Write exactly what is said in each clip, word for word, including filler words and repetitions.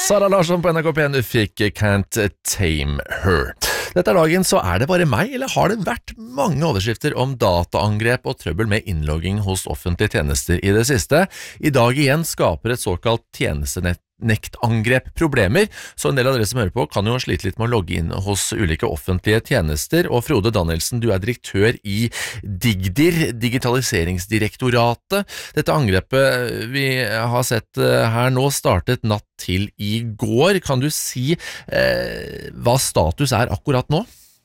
Sara Larsson på N R K P N, du fikk Can't Tame Her. Dette dagen, så er det bare meg, eller har det vært mange overskrifter om dataangrep og trøbbel med innlogging hos offentlige tjenester i det siste? I dag igjen skaper et såkalt tjenestenektangrep problemer, så en del av dere som hører på kan jo slite litt med å logge inn hos ulike offentlige tjenester. Og Frode Danielsen, du er direktør i Digdir, Digitaliseringsdirektoratet. Dette angrepet vi har sett her nå startet natt til i går. Kan du si eh, hva status er akkurat nå?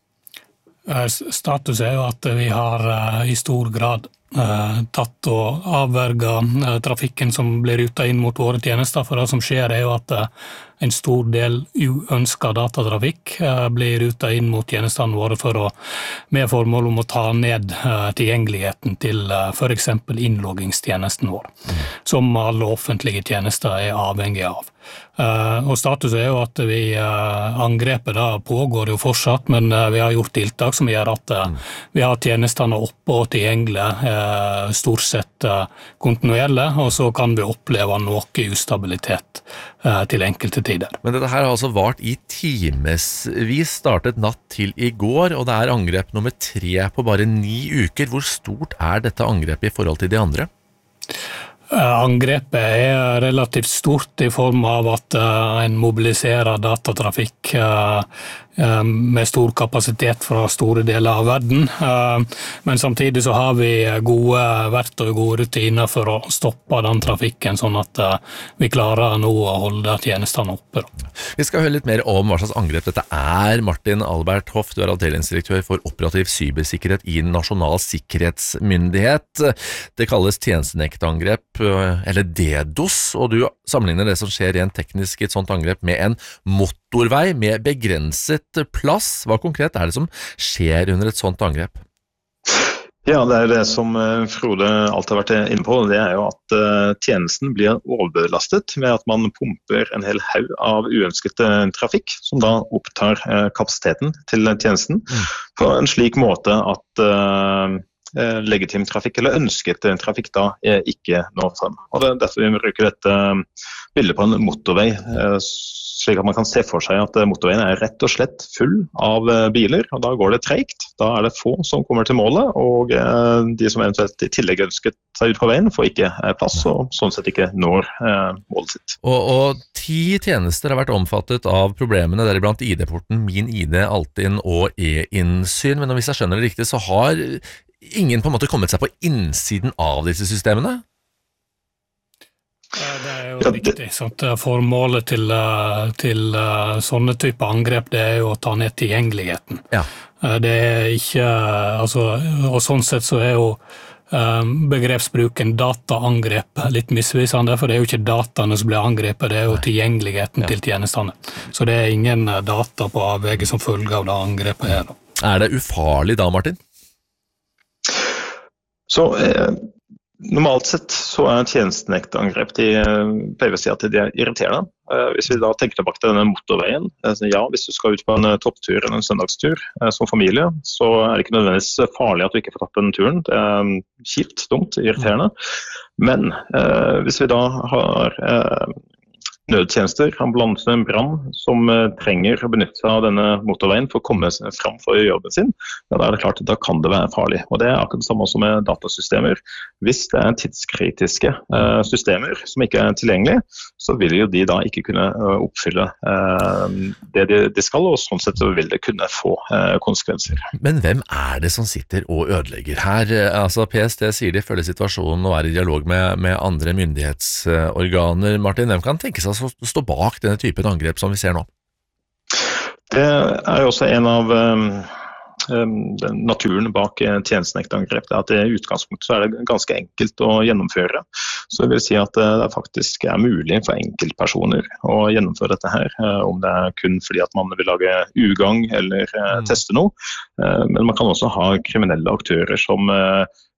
Status er jo at vi har uh, i stor grad uh, tatt og avverget uh, trafikken som blir rutet inn mot våre tjenester, for det som skjer er jo at uh, en stor del uønsket datatrafikk uh, blir rutet inn mot tjenestene våre for å, med formål om å ta ned uh, tilgjengeligheten til uh, for eksempel innloggingstjenesten vår, mm. som alle offentlige tjenester er avhengige av. Uh, og status er jo at vi uh, angrepet da pågår jo fortsatt, men uh, vi har gjort tiltak som gjør at uh, mm. vi har tjenestene oppe og tilgjengelige uh, stort sett uh, kontinuerlig, og så kan vi oppleve noe ustabilitet uh, til enkelte tider. Men dette her har altså vart i timesvis, startet natt til i går, og det er angrep nummer tre på bare ni uker. Hvor stort er dette angrepet i forhold til de andre? Angrepet er relativt stort i form av at uh, en mobiliserer datatrafikk uh, uh, med stor kapasitet fra store deler av verden. Uh, men samtidig så har vi gode verktøy og gode rutiner for å stoppe den trafikken, sånn at uh, vi klarer nå å holde tjenestene oppe. Vi skal høre litt mer om hva slags angrep dette er. Martin Albert Hoff, du er avdelingsdirektør for operativ cybersikkerhet i Nasjonal sikkerhetsmyndighet. Det kalles tjenestenektangrep, eller DDoS, og du sammenligner det som skjer rent teknisk i et sånt angrep med en motorvei med begrenset plass. Hva konkret er det som skjer under et sånt angrep? Ja, det er det som Frode alt har vært inne på. Det er jo at tjenesten blir overbelastet med at man pumper en hel haug av uønsket trafikk, som da opptar kapasiteten til tjenesten på en slik måte at legitim trafikk eller ønsket trafikk da ikke når frem. Og det er derfor vi bruker dette bildet på en motorvei, slik at man kan se for seg at motorveien er rett og slett full av biler, og da går det tregt. Da er det få som kommer til målet, og de som eventuelt i tillegg ønsket seg ut på veien får ikke plass, og sånn sett ikke når målet sitt. Og, og ti tjenester har vært omfattet av problemene, deriblant I D-porten, Min I D, Altinn og e-innsyn, men hvis jeg skjønner det riktig, så har ingen på en måte kommet seg på innsiden av disse systemene? Det er jo riktig. Sånn, formålet til, til sånne type angrep, det er jo å ta ned tilgjengeligheten. Ja. Det er ikke, altså, og sånn sett så er jo begrepsbruken dataangrep litt misvisende, for det er jo ikke dataene som blir angrepet, det er jo tilgjengeligheten ja. Til tjenestene. Så det er ingen data på avveie som følge av det angrepet her. Er det ufarlig da, Martin? Så eh, normalt sett så er tjenestenektangrep, de eh, pleier å si at de er irriterende. Eh, hvis vi da tenker tilbake til denne motorveien, eh, ja, hvis du skal ut på en eh, topptur eller en søndagstur eh, som familie, så er det ikke nødvendigvis farlig at du ikke får tatt den turen. Det er um, kjipt, dumt, irriterende. Men eh, hvis vi da har eh, nødtjenester, ambulanse, brann, som uh, trenger å benytte seg av denne motorveien for å komme fram for jobben sin, ja, da er det klart, da kan det være farlig. Og det er akkurat det samme som med datasystemer. Hvis det er tidskritiske uh, systemer som ikke er tilgjengelige, så vil jo de da ikke kunne uh, oppfylle uh, det de, de skal, og sånn sett så vil det kunne få uh, konsekvenser. Men hvem er det som sitter og ødelegger her? Altså P S T sier de følger situasjonen og er i dialog med, med andre myndighetsorganer. Martin, hvem kan tenke seg som står bak denne typen angrep som vi ser nå? Det er jo også en av um, um, den naturen bak tjenestenektangrep. Det er at i utgangspunktet så er det ganske enkelt å gjennomføre. Så det vil si at det faktisk er mulig for enkeltpersoner å gjennomføre dette her, om det er kun fordi at man vil lage ugagn eller mm. teste noe. Men man kan også ha kriminelle aktører som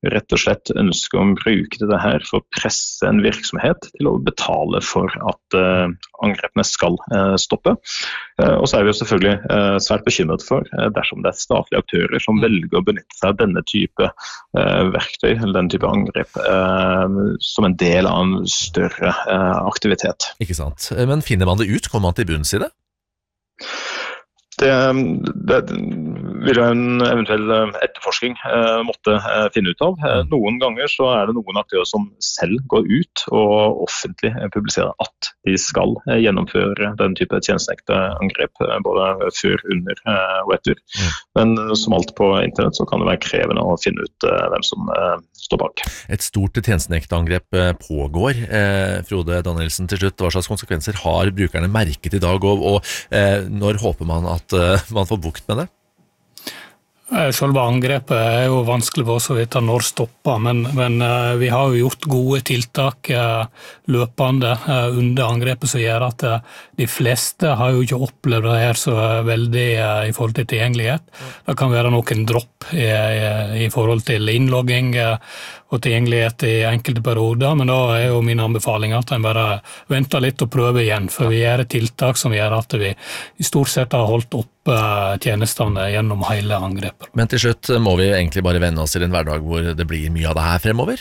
rett og slett ønsker å bruke det her for å presse en virksomhet til å betale for at uh, angrepene skal uh, stoppe. Uh, og så er vi jo selvfølgelig uh, svært bekymret for uh, dersom det er statlige aktører som velger å benytte seg av denne type uh, verktøy, eller denne type angrep, uh, som en del av en større uh, aktivitet. Ikke sant. Men finner man det ut? Kommer man til bunns i det? Det, det vil jo en eventuell etterforsking eh, måtte eh, finne ut av. Eh, noen ganger så er det noen aktører som selv går ut og offentlig eh, publiserer at de skal eh, gjennomføre den type tjenestenekteangrep, eh, både før, under eh, og etter. Mm. Men som alt på internett så kan det være krevende å finne ut eh, hvem som eh, står bak. Et stort tjenestenekteangrep pågår. Eh, Frode Danielsen, til slutt, hva slags konsekvenser har brukerne merket i dag, og, og eh, når håper man at man får bukt med det? Selve angrepet er jo vanskelig for oss å vite når stopper, men, men vi har jo gjort gode tiltak løpende under angrepet som gjør at de fleste har jo ikke opplevd det her så veldig i forhold til tilgjengelighet. Det kan være noen dropp i, i forhold til innlogging og tilgjengelighet i enkelte perioder, men da er jo min anbefaling at en bare venter litt og prøver igjen, for vi gjør tiltak som gjør at vi i stort sett har holdt opp tjenestene gjennom hele angrepet. Men til slutt må vi egentlig bare venne oss til en hverdag hvor det blir mye av det her fremover?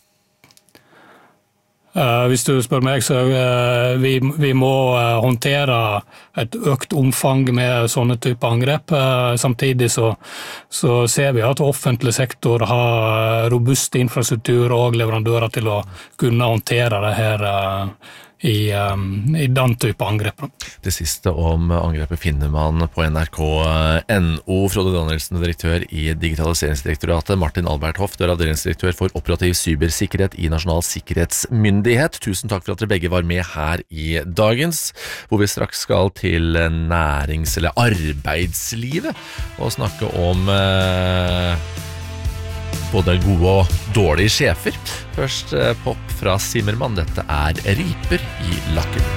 Uh, hvis du spør meg, så uh, vi, vi må uh, håndtere et økt omfang med sånne type angrep. Uh, samtidig så, så ser vi at offentlig sektor har robust infrastruktur og leverandører til å kunne håndtere det her uh, I, um, i den type angrep. Det siste om angrepet finner man på N R K punkt N O. Frode Danielsen, direktør i Digitaliseringsdirektoratet. Martin Albert Hoff, du er avdelingsdirektør for operativ cybersikkerhet i Nasjonal sikkerhetsmyndighet. Tusen takk for at dere begge var med her i dagens, hvor vi straks skal til nærings- eller arbeidslivet og snakke om eh, både gode og dårlige sjefer. Først eh, pop fra Zimmermann. Dette er Riper i lakken.